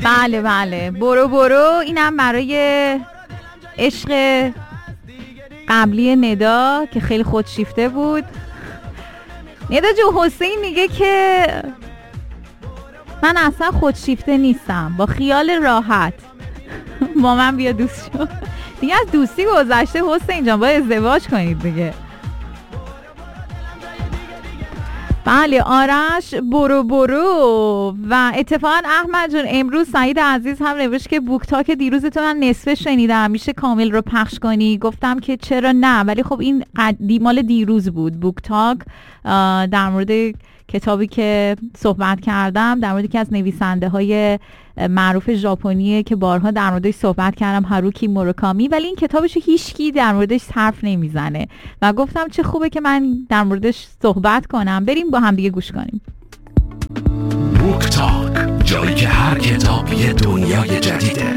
بله بله، برو برو. اینم برای عشق قبلی ندا که خیلی خودشیفته بود. ندا جو، حسین میگه که من اصلا خودشیفته نیستم، با خیال راحت با من بیا دوست شو. دیگه از دوستی گذشته حسین جان، باید ازدواج کنید دیگه. بله آرش برو برو. و اتفاقا احمد جان امروز سعید عزیز هم نوشت که بوک تاک دیروز تو من نصفه شنیدم، میشه کامل رو پخش کنی؟ گفتم که چرا نه، ولی خب این مال دیروز بود. بوک تاک در مورد کتابی که صحبت کردم، در مورد که از نویسنده های معروف ژاپنیه که بارها در موردش صحبت کردم، هاروکی موراکامی، ولی این کتابش هیچکی در موردش حرف نمیزنه و گفتم چه خوبه که من در موردش صحبت کنم. بریم با هم دیگه گوش کنیم. بوک تاک، جایی که هر کتاب یه دنیای جدیده.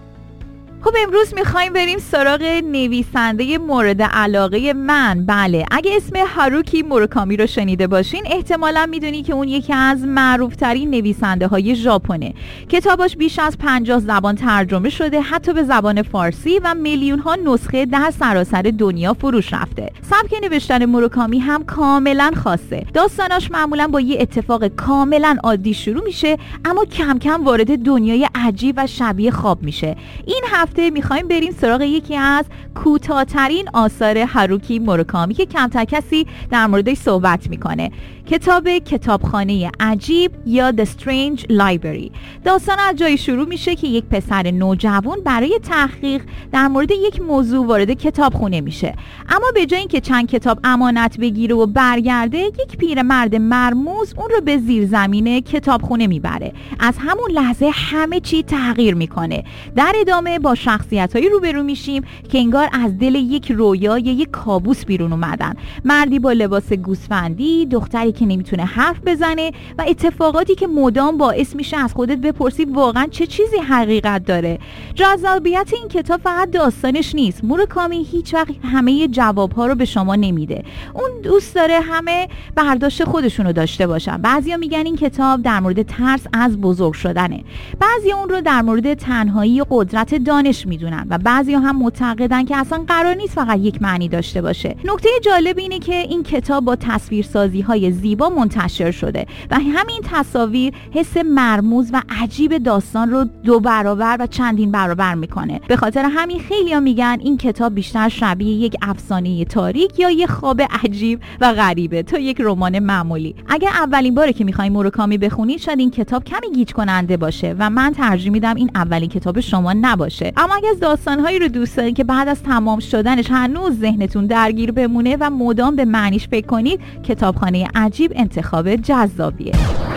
خب امروز میخوایم بریم سراغ نویسنده مورد علاقه من. بله، اگه اسم هاروکی موراکامی رو شنیده باشین احتمالا میدونی که اون یکی از معروفترین نویسنده های ژاپنه. کتاباش بیش از 50 زبان ترجمه شده، حتی به زبان فارسی، و میلیون ها نسخه در سراسر دنیا فروش رفته. سبک نوشتن موراکامی هم کاملا خاصه. داستاناش معمولا با یه اتفاق کاملا عادی شروع میشه، اما کم کم وارد دنیای عجیب و شبیه خواب میشه. این هفته میخوایم بریم سراغ یکی از کوتاه‌ترین آثار هاروکی موراکامی که کمتر کسی در موردش صحبت میکنه. کتاب کتابخانه عجیب یا The Strange Library. داستان از جایی شروع میشه که یک پسر نوجوان برای تحقیق در مورد یک موضوع وارد کتابخونه میشه، اما به جای اینکه چند کتاب امانت بگیره و برگرده، یک پیرمرد مرموز اون رو به زیرزمین کتابخونه میبره. از همون لحظه همه چی تغییر میکنه. در ادامه با شخصیتایی روبرو میشیم که انگار از دل یک رویا یا یک کابوس بیرون اومدن. مردی با لباس گوسفندی، دختری که نمیتونه حرف بزنه و اتفاقاتی که مدام باعث میشه از خودت بپرسی واقعا چه چیزی حقیقت داره. جذابیت این کتاب فقط داستانش نیست. موراکامی هیچ وقت همه جوابها رو به شما نمیده. اون دوست داره همه برداشت خودشونو داشته باشن. بعضیا میگن این کتاب در مورد ترس از بزرگ شدنه، بعضیا اون رو در مورد تنهایی و قدرت دانش میدونن و بعضیا هم معتقدن که اصلا قرار نیست فقط یک معنی داشته باشه. نکته جالب اینه که این کتاب با تصویرسازی‌های زیبا منتشر شده و همین تصاویر حس مرموز و عجیب داستان رو 2 برابر و چندین برابر میکنه. به خاطر همین خیلی‌ها میگن این کتاب بیشتر شبیه یک افسانه تاریک یا یک خواب عجیب و غریبه تا یک رمان معمولی. اگه اولین باره که می‌خواید موراکامی بخونید شاید این کتاب کمی گیج کننده باشه و من ترجیح میدم این اولین کتاب شما نباشه. اما اگه از داستان‌هایی رو دوست دارید که بعد از تمام شدنش هنوز ذهنتون درگیر بمونه و مدام به معنیش فکر کنید، کتابخانه عجیب انتخاب جذابیه.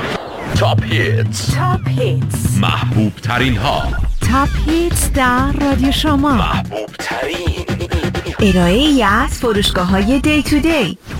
تاپ هیتس، محبوب ترین ها. تاپ هیتس در رادیو شما، محبوب ترین ارائه‌ای از فروشگاه‌های دی تو دی.